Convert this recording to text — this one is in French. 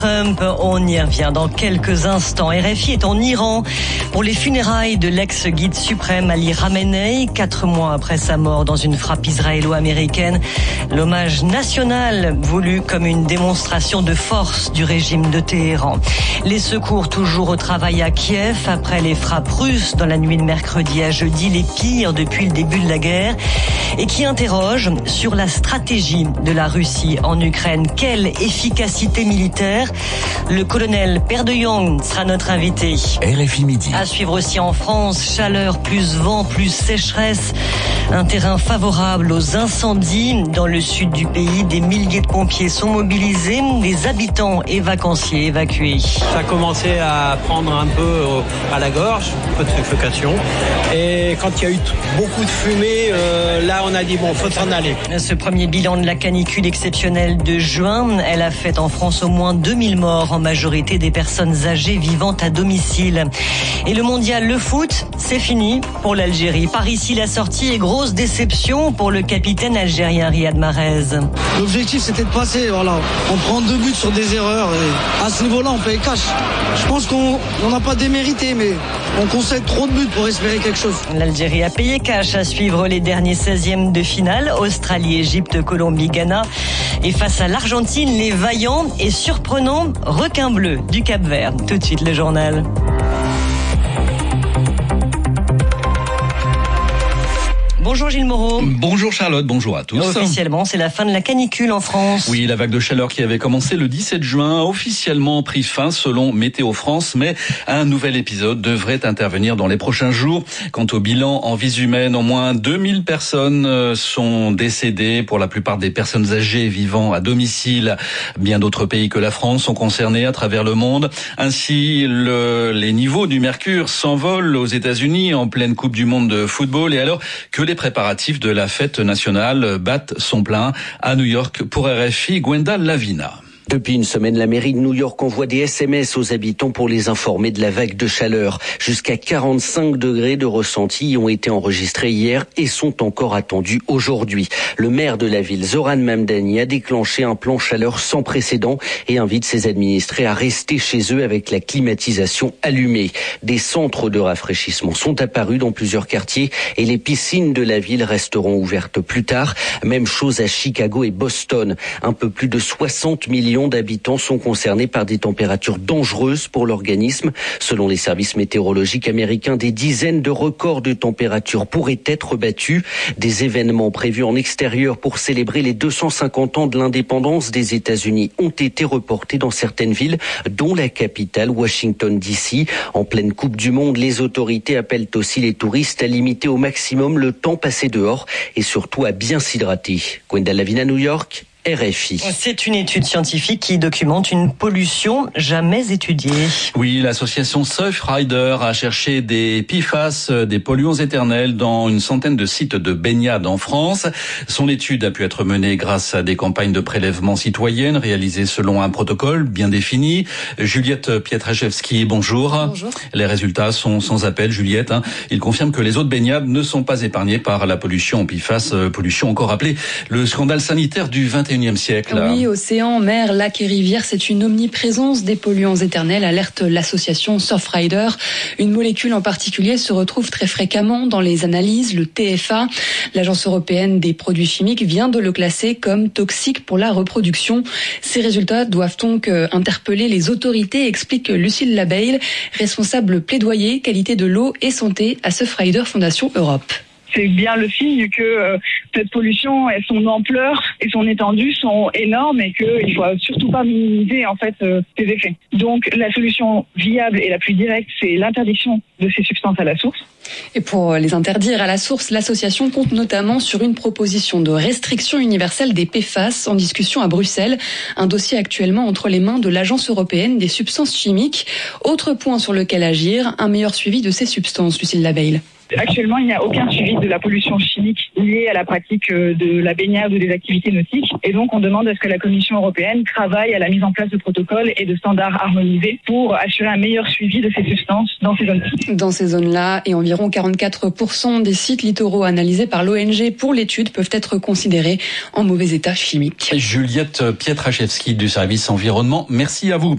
Trump, on y revient dans quelques instants. RFI est en Iran pour les funérailles de l'ex-guide suprême Ali Khamenei, 4 mois après sa mort dans une frappe israélo-américaine. L'hommage national voulu comme une démonstration de force du régime de Téhéran. Les secours toujours au travail à Kiev après les frappes russes dans la nuit de mercredi à jeudi, les pires depuis le début de la guerre, et qui interrogent sur la stratégie de la Russie en Ukraine. Quelle efficacité militaire? Le colonel Père de Jong sera notre invité. RFI Midi. À suivre aussi en France, chaleur plus vent plus sécheresse. Un terrain favorable aux incendies. Dans le sud du pays, des milliers de pompiers sont mobilisés, des habitants et vacanciers évacués. Ça a commencé à prendre un peu à la gorge, un peu de suffocation. Et quand il y a eu beaucoup de fumée, là on a dit bon, faut s'en aller. Ce premier bilan de la canicule exceptionnelle de juin, elle a fait en France au moins 2000 morts, en majorité des personnes âgées vivant à domicile. Et le mondial, le foot, c'est fini pour l'Algérie. Par ici, la sortie est grosse déception pour le capitaine algérien Riyad Mahrez. L'objectif, c'était de passer, voilà. On prend 2 buts sur des erreurs et à ce niveau-là, on paye cash. Je pense qu'on n'a pas démérité, mais on concède trop de buts pour espérer quelque chose. L'Algérie a payé cash. À suivre les derniers 16e de finale, Australie, Égypte, Colombie, Ghana. Et face à l'Argentine, les vaillants et surprenants requins bleus du Cap-Vert. Tout de suite, le journal. Bonjour Gilles Moreau. Bonjour Charlotte, bonjour à tous. Officiellement, c'est la fin de la canicule en France. Oui, la vague de chaleur qui avait commencé le 17 juin a officiellement pris fin selon Météo France, mais un nouvel épisode devrait intervenir dans les prochains jours. Quant au bilan en vies humaines, au moins 2000 personnes sont décédées, pour la plupart des personnes âgées vivant à domicile. Bien d'autres pays que la France sont concernés à travers le monde. Ainsi, les niveaux du mercure s'envolent aux États-Unis en pleine Coupe du Monde de football, et alors que les préparatifs de la fête nationale battent son plein. À New York, pour RFI, Gwenda Lavina. Depuis une semaine, la mairie de New York envoie des SMS aux habitants pour les informer de la vague de chaleur. Jusqu'à 45 degrés de ressenti ont été enregistrés hier et sont encore attendus aujourd'hui. Le maire de la ville, Zoran Mamdani, a déclenché un plan chaleur sans précédent et invite ses administrés à rester chez eux avec la climatisation allumée. Des centres de rafraîchissement sont apparus dans plusieurs quartiers et les piscines de la ville resteront ouvertes plus tard. Même chose à Chicago et Boston. Un peu plus de 60 millions d'habitants sont concernés par des températures dangereuses pour l'organisme. Selon les services météorologiques américains, des dizaines de records de température pourraient être battus. Des événements prévus en extérieur pour célébrer les 250 ans de l'indépendance des États-Unis ont été reportés dans certaines villes, dont la capitale, Washington DC. En pleine Coupe du Monde, les autorités appellent aussi les touristes à limiter au maximum le temps passé dehors et surtout à bien s'hydrater. Gwenda Lavina, New York. RFI. C'est une étude scientifique qui documente une pollution jamais étudiée. Oui, l'association Surfrider a cherché des PFAS, des polluants éternels, dans une centaine de sites de baignade en France. Son étude a pu être menée grâce à des campagnes de prélèvement citoyennes réalisées selon un protocole bien défini. Juliette Pietraszewski, bonjour. Bonjour. Les résultats sont sans appel, Juliette. Ils confirment que les eaux de baignade ne sont pas épargnées par la pollution en PFAS, pollution encore appelée le scandale sanitaire du XXIe siècle. Oui, océan, mer, lacs et rivières, c'est une omniprésence des polluants éternels, alerte l'association Surfrider. Une molécule en particulier se retrouve très fréquemment dans les analyses, le TFA. L'Agence européenne des produits chimiques vient de le classer comme toxique pour la reproduction. Ces résultats doivent donc interpeller les autorités, explique Lucille Labeille, responsable plaidoyer, qualité de l'eau et santé à Surfrider Fondation Europe. C'est bien le signe que cette pollution et son ampleur et son étendue sont énormes et qu'il ne faut surtout pas minimiser en fait ses effets. Donc la solution viable et la plus directe, c'est l'interdiction de ces substances à la source. Et pour les interdire à la source, l'association compte notamment sur une proposition de restriction universelle des PFAS en discussion à Bruxelles. Un dossier actuellement entre les mains de l'Agence européenne des substances chimiques. Autre point sur lequel agir, un meilleur suivi de ces substances, Lucille Labeille. Actuellement, il n'y a aucun suivi de la pollution chimique liée à la pratique de la baignade ou des activités nautiques. Et donc, on demande à ce que la Commission européenne travaille à la mise en place de protocoles et de standards harmonisés pour assurer un meilleur suivi de ces substances dans ces zones. Dans ces zones-là, et environ 44% des sites littoraux analysés par l'ONG pour l'étude peuvent être considérés en mauvais état chimique. Juliette Pietraszewski du service environnement, merci à vous.